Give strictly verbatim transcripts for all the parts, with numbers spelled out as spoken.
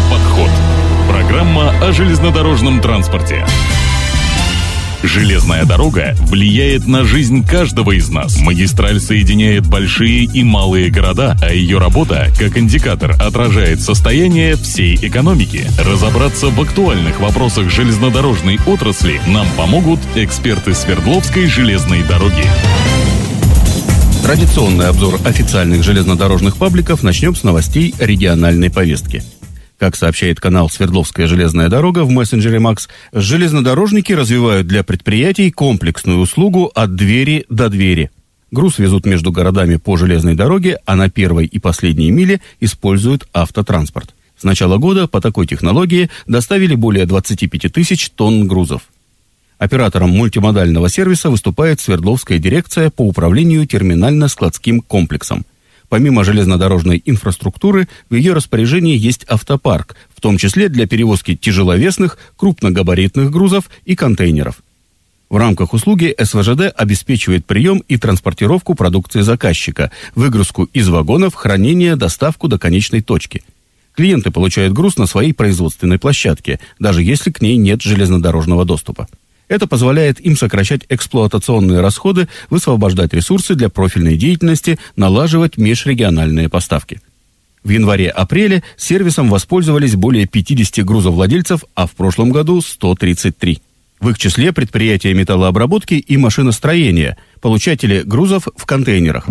подход». Программа о железнодорожном транспорте. Железная дорога влияет на жизнь каждого из нас. Магистраль соединяет большие и малые города, а ее работа, как индикатор, отражает состояние всей экономики. Разобраться в актуальных вопросах железнодорожной отрасли нам помогут эксперты Свердловской железной дороги. Традиционный обзор официальных железнодорожных пабликов начнем с новостей региональной повестки. Как сообщает канал «Свердловская железная дорога» в мессенджере Макс, железнодорожники развивают для предприятий комплексную услугу от двери до двери. Груз везут между городами по железной дороге, а на первой и последней миле используют автотранспорт. С начала года по такой технологии доставили более двадцать пять тысяч тонн грузов. Оператором мультимодального сервиса выступает Свердловская дирекция по управлению терминально-складским комплексом. Помимо железнодорожной инфраструктуры, в ее распоряжении есть автопарк, в том числе для перевозки тяжеловесных, крупногабаритных грузов и контейнеров. В рамках услуги эс вэ жэ дэ обеспечивает прием и транспортировку продукции заказчика, выгрузку из вагонов, хранение, доставку до конечной точки. Клиенты получают груз на своей производственной площадке, даже если к ней нет железнодорожного доступа. Это позволяет им сокращать эксплуатационные расходы, высвобождать ресурсы для профильной деятельности, налаживать межрегиональные поставки. В январе-апреле сервисом воспользовались более пятьдесят грузовладельцев, а в прошлом году сто тридцать три. В их числе предприятия металлообработки и машиностроения, получатели грузов в контейнерах.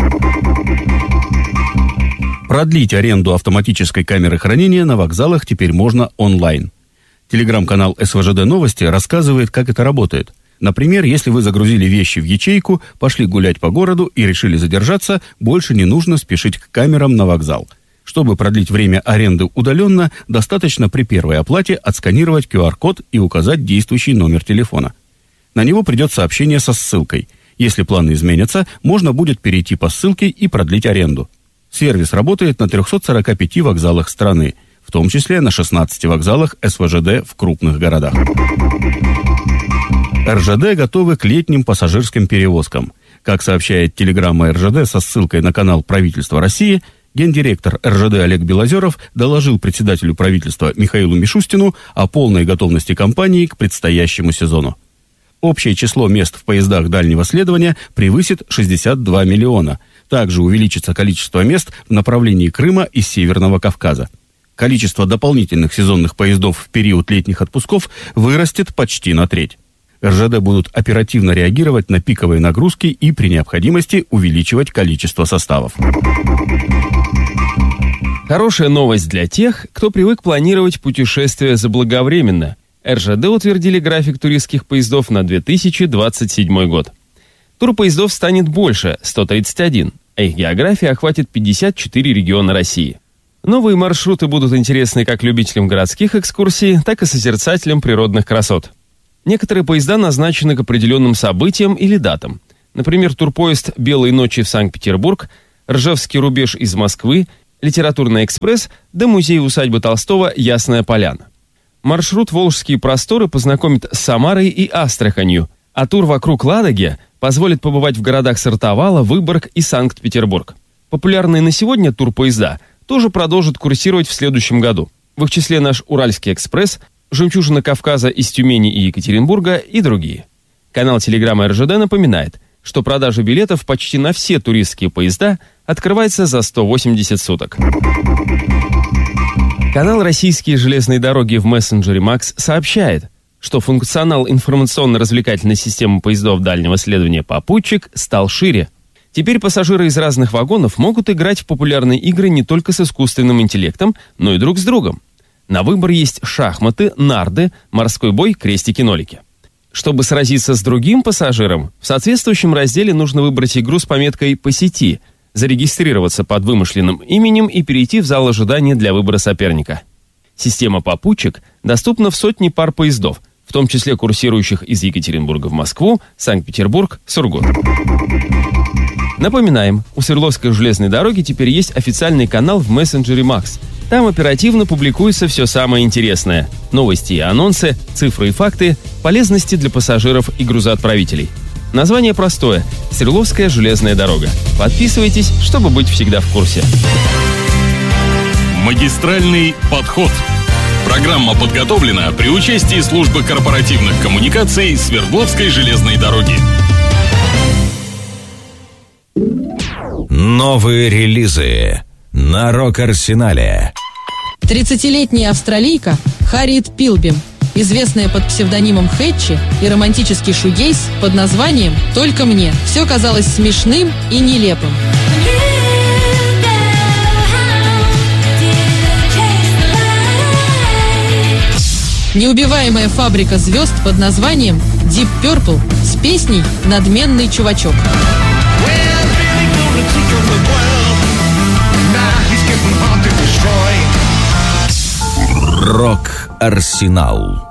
Продлить аренду автоматической камеры хранения на вокзалах теперь можно онлайн. Телеграм-канал эс вэ жэ дэ Новости рассказывает, как это работает. Например, если вы загрузили вещи в ячейку, пошли гулять по городу и решили задержаться, больше не нужно спешить к камерам на вокзал. Чтобы продлить время аренды удаленно, достаточно при первой оплате отсканировать ку ар код и указать действующий номер телефона. На него придет сообщение со ссылкой. Если планы изменятся, можно будет перейти по ссылке и продлить аренду. Сервис работает на трехстах сорока пяти вокзалах страны, в том числе на шестнадцати вокзалах эс вэ жэ дэ в крупных городах. эр жэ дэ готовы к летним пассажирским перевозкам. Как сообщает телеграмма эр жэ дэ со ссылкой на канал правительства России, гендиректор эр жэ дэ Олег Белозеров доложил председателю правительства Михаилу Мишустину о полной готовности компании к предстоящему сезону. Общее число мест в поездах дальнего следования превысит шестьдесят два миллиона. Также увеличится количество мест в направлении Крыма и Северного Кавказа. Количество дополнительных сезонных поездов в период летних отпусков вырастет почти на треть. эр жэ дэ будут оперативно реагировать на пиковые нагрузки и при необходимости увеличивать количество составов. Хорошая новость для тех, кто привык планировать путешествия заблаговременно. эр жэ дэ утвердили график туристских поездов на две тысячи двадцать седьмой год. Турпоездов станет больше – сто тридцать один, а их география охватит пятьдесят четыре региона России. Новые маршруты будут интересны как любителям городских экскурсий, так и созерцателям природных красот. Некоторые поезда назначены к определенным событиям или датам. Например, турпоезд «Белые ночи» в Санкт-Петербург, Ржевский рубеж из Москвы, Литературный экспресс до музея-усадьбы Толстого «Ясная поляна». Маршрут «Волжские просторы» познакомит с Самарой и Астраханью, а тур вокруг Ладоги позволит побывать в городах Сартовала, Выборг и Санкт-Петербург. Популярные на сегодня турпоезда тоже продолжат курсировать в следующем году. В их числе наш Уральский экспресс, «Жемчужина Кавказа» из Тюмени и Екатеринбурга и другие. Канал телеграмма эр жэ дэ напоминает, что продажа билетов почти на все туристские поезда открывается за сто восемьдесят суток. Канал «Российские железные дороги» в мессенджере Макс сообщает, что функционал информационно-развлекательной системы поездов дальнего следования «Попутчик» стал шире. Теперь пассажиры из разных вагонов могут играть в популярные игры не только с искусственным интеллектом, но и друг с другом. На выбор есть шахматы, нарды, морской бой, крестики-нолики. Чтобы сразиться с другим пассажиром, в соответствующем разделе нужно выбрать игру с пометкой «По сети», зарегистрироваться под вымышленным именем и перейти в зал ожидания для выбора соперника. Система «Попутчик» доступна в сотни пар поездов, в том числе курсирующих из Екатеринбурга в Москву, Санкт-Петербург, Сургут. Напоминаем, у Свердловской железной дороги теперь есть официальный канал в мессенджере Макс. Там оперативно публикуется все самое интересное. Новости и анонсы, цифры и факты, полезности для пассажиров и грузоотправителей. Название простое – Свердловская железная дорога. Подписывайтесь, чтобы быть всегда в курсе. Магистральный подход. Программа подготовлена при участии службы корпоративных коммуникаций Свердловской железной дороги. Новые релизы на Рок-Арсенале. тридцатилетняя австралийка Харриет Пилбим, известная под псевдонимом Хэтчи, и романтический шугейз под названием «Только мне». Все казалось смешным и нелепым. Неубиваемая фабрика звезд под названием Deep Purple с песней «Надменный чувачок». Рок-Арсенал.